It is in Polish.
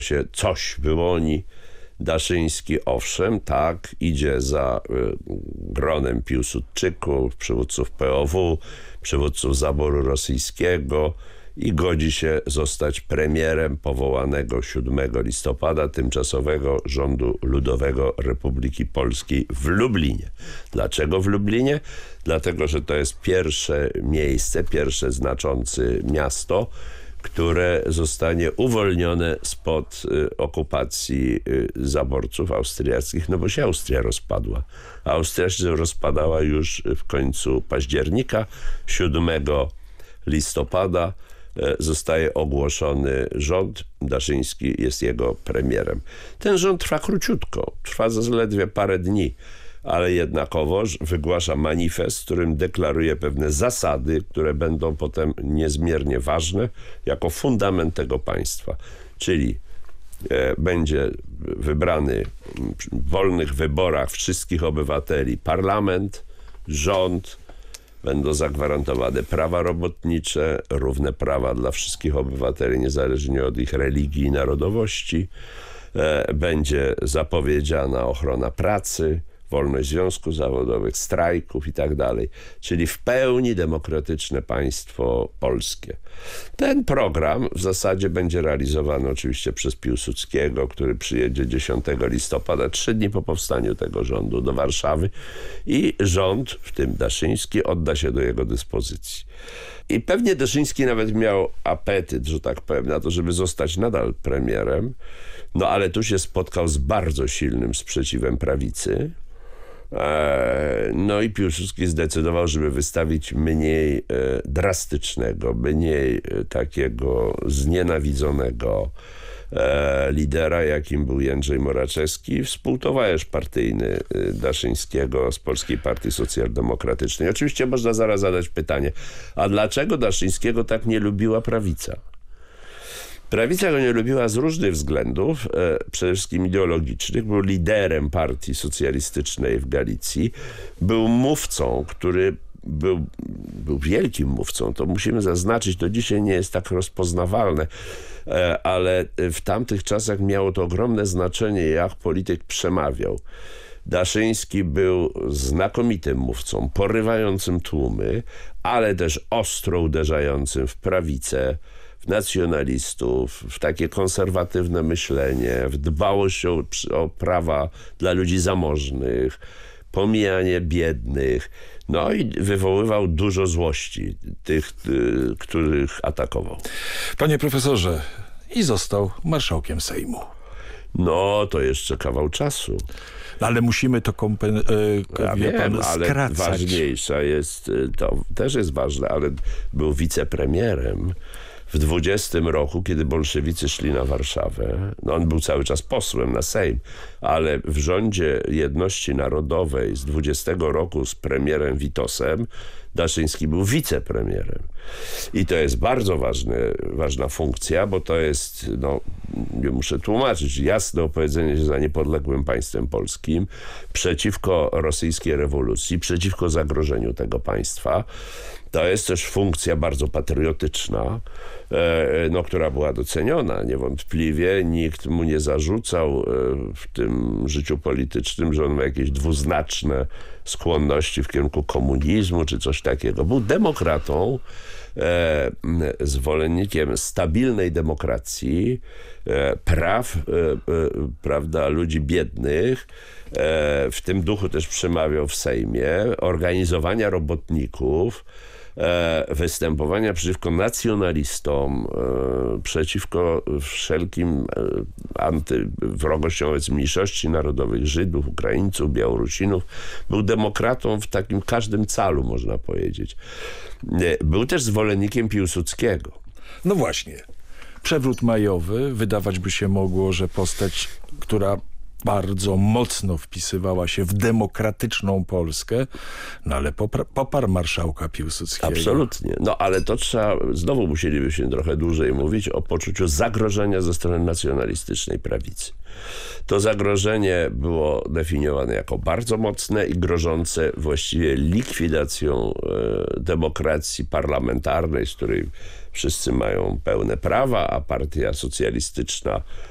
się coś wyłoni. Daszyński, owszem, tak, idzie za gronem Piłsudczyków, przywódców POW, przywódców zaboru rosyjskiego i godzi się zostać premierem powołanego 7 listopada tymczasowego rządu ludowego Republiki Polskiej w Lublinie. Dlaczego w Lublinie? Dlatego, że to jest pierwsze miejsce, pierwsze znaczące miasto, które zostanie uwolnione spod okupacji zaborców austriackich, no bo się Austria rozpadła. Austria się rozpadała już w końcu października. 7 listopada zostaje ogłoszony rząd. Daszyński jest jego premierem. Ten rząd trwa króciutko, trwa zaledwie parę dni, ale jednakowoż wygłasza manifest, w którym deklaruje pewne zasady, które będą potem niezmiernie ważne jako fundament tego państwa. Czyli będzie wybrany w wolnych wyborach wszystkich obywateli parlament, rząd, będą zagwarantowane prawa robotnicze, równe prawa dla wszystkich obywateli, niezależnie od ich religii i narodowości. Będzie zapowiedziana ochrona pracy, wolność związków zawodowych, strajków i tak dalej. Czyli w pełni demokratyczne państwo polskie. Ten program w zasadzie będzie realizowany oczywiście przez Piłsudskiego, który przyjedzie 10 listopada, 3 dni po powstaniu tego rządu, do Warszawy i rząd, w tym Daszyński, odda się do jego dyspozycji. I pewnie Daszyński nawet miał apetyt, że tak powiem, na to, żeby zostać nadal premierem, no ale tu się spotkał z bardzo silnym sprzeciwem prawicy. No i Piłsudski zdecydował, żeby wystawić mniej drastycznego, mniej takiego znienawidzonego lidera, jakim był Jędrzej Moraczewski, współtowarzysz partyjny Daszyńskiego z Polskiej Partii Socjaldemokratycznej. Oczywiście można zaraz zadać pytanie, a dlaczego Daszyńskiego tak nie lubiła prawica? Prawica go nie lubiła z różnych względów, przede wszystkim ideologicznych. Był liderem partii socjalistycznej w Galicji. Był mówcą, który był wielkim mówcą. To musimy zaznaczyć, to dzisiaj nie jest tak rozpoznawalne, ale w tamtych czasach miało to ogromne znaczenie, jak polityk przemawiał. Daszyński był znakomitym mówcą, porywającym tłumy, ale też ostro uderzającym w prawicę, w nacjonalistów, w takie konserwatywne myślenie, w dbałość o prawa dla ludzi zamożnych, pomijanie biednych. No i wywoływał dużo złości tych, których atakował. Panie profesorze, i został marszałkiem Sejmu. No, to jeszcze kawał czasu. Ale musimy to ale skracać. Ważniejsza jest, to też jest ważne, ale był wicepremierem w 20 roku, kiedy bolszewicy szli na Warszawę. No on był cały czas posłem na Sejm, ale w rządzie Jedności Narodowej z 20 roku z premierem Witosem Daszyński był wicepremierem. I to jest bardzo ważna funkcja, bo to jest, no, nie muszę tłumaczyć, jasne opowiedzenie się za niepodległym państwem polskim, przeciwko rosyjskiej rewolucji, przeciwko zagrożeniu tego państwa. To jest też funkcja bardzo patriotyczna, no, która była doceniona niewątpliwie. Nikt mu nie zarzucał w tym życiu politycznym, że on ma jakieś dwuznaczne skłonności w kierunku komunizmu czy coś takiego. Był demokratą, zwolennikiem stabilnej demokracji, praw, prawda, ludzi biednych. W tym duchu też przemawiał w Sejmie, organizowania robotników, występowania przeciwko nacjonalistom, przeciwko wszelkim wrogościom wobec mniejszości narodowych, Żydów, Ukraińców, Białorusinów. Był demokratą w takim każdym calu, można powiedzieć. Był też zwolennikiem Piłsudskiego. No właśnie. Przewrót majowy, wydawać by się mogło, że postać, która bardzo mocno wpisywała się w demokratyczną Polskę, no ale poparł marszałka Piłsudskiego. Absolutnie. No ale to trzeba, znowu musielibyśmy trochę dłużej mówić o poczuciu zagrożenia ze strony nacjonalistycznej prawicy. To zagrożenie było definiowane jako bardzo mocne i grożące właściwie likwidacją demokracji parlamentarnej, z której wszyscy mają pełne prawa, a partia socjalistyczna